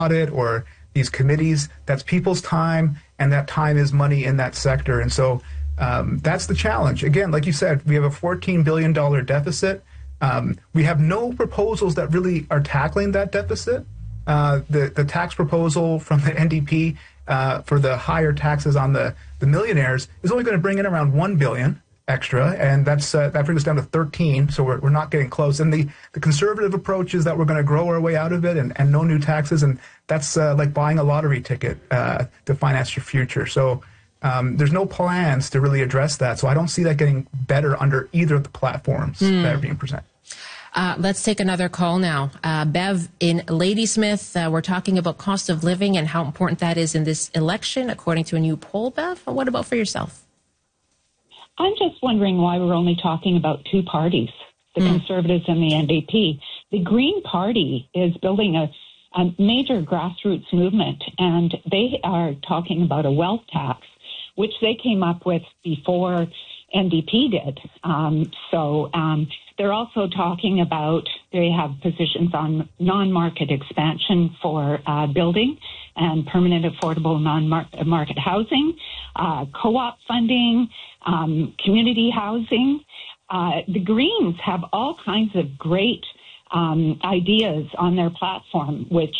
audit or these committees. That's people's time, and that time is money in that sector. And so that's the challenge. Again, like you said, we have a $14 billion deficit. We have no proposals that really are tackling that deficit. The tax proposal from the NDP for the higher taxes on the millionaires is only going to bring in around $1 billion extra, and that brings us down to 13. So we're not getting close. And the conservative approach is that we're going to grow our way out of it and no new taxes, and that's like buying a lottery ticket to finance your future. So there's no plans to really address that. So I don't see that getting better under either of the platforms that are being presented. Let's take another call now. Bev in Ladysmith, we're talking about cost of living and how important that is in this election, according to a new poll. Bev, what about for yourself? I'm just wondering why we're only talking about two parties, the Conservatives and the NDP. The Green Party is building a major grassroots movement, and they are talking about a wealth tax, which they came up with before NDP did. They're also talking about, they have positions on non-market expansion for building and permanent affordable non-market housing, co-op funding, community housing. The Greens have all kinds of great ideas on their platform, which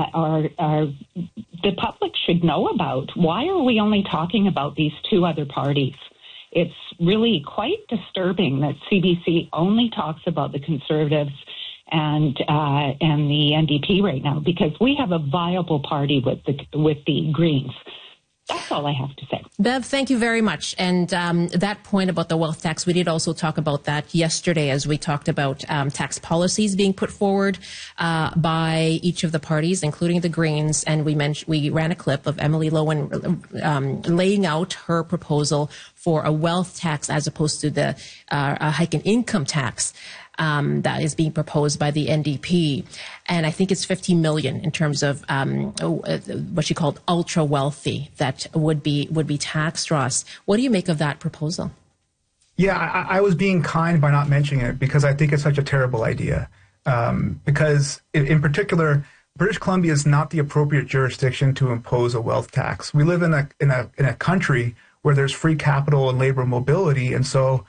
the public should know about. Why are we only talking about these two other parties? It's really quite disturbing that CBC only talks about the Conservatives and the NDP right now, because we have a viable party with the Greens. That's all I have to say. Bev, thank you very much. And that point about the wealth tax, we did also talk about that yesterday as we talked about tax policies being put forward by each of the parties, including the Greens. And we ran a clip of Emily Lowen laying out her proposal for a wealth tax as opposed to the a hike in income tax. That is being proposed by the NDP. And I think it's 50 million in terms of what she called ultra wealthy that would be taxed, Ross. What do you make of that proposal? Yeah, I was being kind by not mentioning it because I think it's such a terrible idea. Because in particular, British Columbia is not the appropriate jurisdiction to impose a wealth tax. We live in a country where there's free capital and labor mobility, and so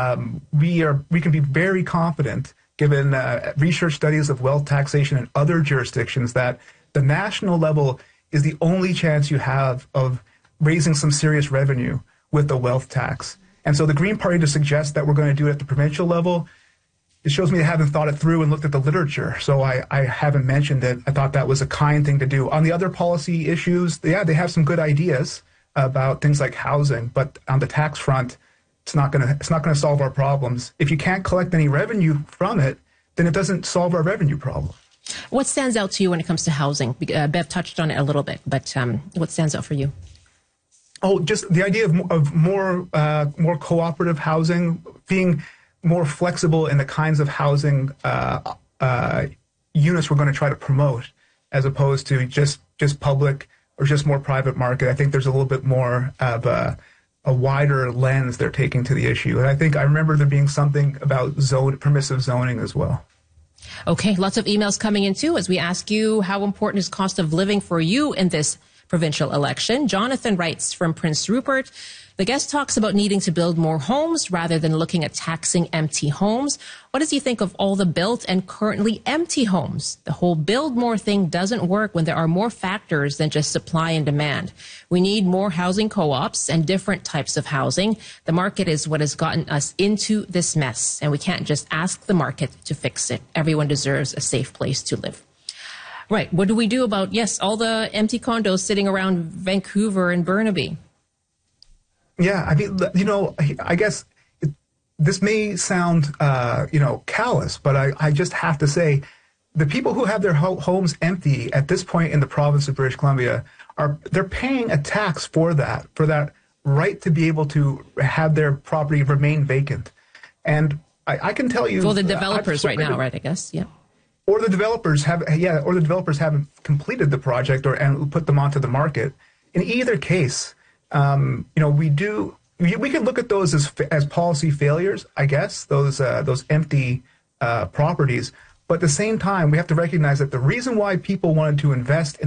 we can be very confident, given research studies of wealth taxation in other jurisdictions, that the national level is the only chance you have of raising some serious revenue with the wealth tax. And so the Green Party to suggest that we're going to do it at the provincial level, it shows me they haven't thought it through and looked at the literature. So I haven't mentioned it. I thought that was a kind thing to do. On the other policy issues, yeah, they have some good ideas about things like housing, but on the tax front, it's not going to solve our problems. If you can't collect any revenue from it, then it doesn't solve our revenue problem. What stands out to you when it comes to housing? Bev touched on it a little bit, but what stands out for you? Oh, just the idea of more cooperative housing, being more flexible in the kinds of housing units we're going to try to promote, as opposed to just public or just more private market. I think there's a little bit more of a wider lens they're taking to the issue. And I remember there being something about permissive zoning as well. Okay, lots of emails coming in too as we ask you, how important is cost of living for you in this provincial election? Jonathan writes from Prince Rupert, the guest talks about needing to build more homes rather than looking at taxing empty homes. What does he think of all the built and currently empty homes? The whole build more thing doesn't work when there are more factors than just supply and demand. We need more housing co-ops and different types of housing. The market is what has gotten us into this mess, and we can't just ask the market to fix it. Everyone deserves a safe place to live. Right. What do we do about, yes, all the empty condos sitting around Vancouver and Burnaby? Yeah, I mean, I guess this may sound, callous, but I just have to say the people who have their homes empty at this point in the province of British Columbia they're paying a tax for that right to be able to have their property remain vacant. And I can tell you, for the developers right now, right? I guess, yeah. Or the developers haven't completed the project and put them onto the market. In either case, we can look at those as policy failures, I guess, those empty properties. But at the same time, we have to recognize that the reason why people wanted to invest in